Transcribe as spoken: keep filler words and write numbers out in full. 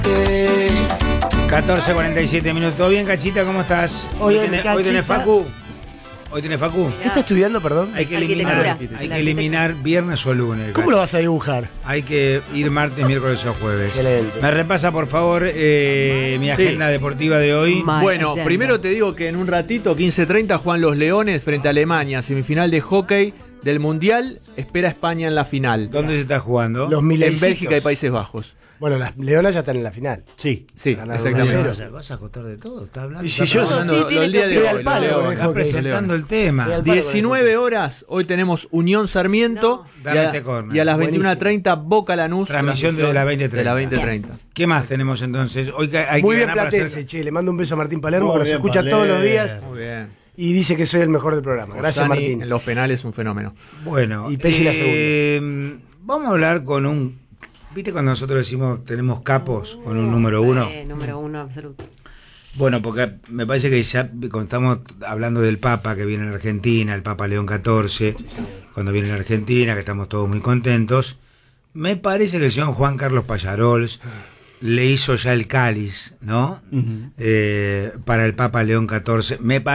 catorce cuarenta y siete minutos. ¿Todo bien, Cachita? ¿Cómo estás? Hoy, Bien, tenés, Cachita. hoy tenés Facu. Hoy tenés Facu. ¿Qué está estudiando, perdón? Hay que eliminar, Arquitectura. hay que eliminar viernes o lunes. ¿Cómo lo vas a dibujar? Hay que ir martes, miércoles o jueves. Excelente. Me repasa, por favor, eh, mi agenda deportiva de hoy. My Bueno, agenda. primero te digo que en un ratito, quince treinta, juegan los Leones frente a Alemania, semifinal de hockey del Mundial. Espera a España en la final. ¿Dónde se está jugando? Los En milencitos. Bélgica y Países Bajos. Bueno, las Leonas ya están en la final. Sí, sí, Ganaron exactamente. uno a ¿Vas cero. a, vas a acotar de todo? ¿Está hablando? Y si está yo- presentando- Hablando Sí, lo del día de tiene hoy, al palo, los Leones. con está hockey. presentando el tema. Real. diecinueve horas, hoy tenemos Unión Sarmiento No. y, Dame a, este corner. y a las Buenísimo. veintiuna treinta Boca Lanús. Transmisión de la veinte treinta. De la veinte treinta. ¿Qué más tenemos entonces? Hoy que- hay Muy que bien ganar para platense, hacer... che. Le mando un beso a Martín Palermo, Muy que nos bien, escucha Palermo. todos los días Muy bien. y dice que soy el mejor del programa. Gracias, Osani Martín. En los penales un fenómeno. Bueno, Y Pesci la eh, vamos a hablar con un... ¿Viste cuando nosotros decimos tenemos capos con un número uno? Sí, número uno absoluto. Bueno, porque me parece que ya cuando estamos hablando del Papa que viene en Argentina, el Papa León catorce, cuando viene en Argentina, que estamos todos muy contentos, me parece que el señor Juan Carlos Pallarols le hizo ya el cáliz, ¿no? Eh, para el Papa León catorce. Me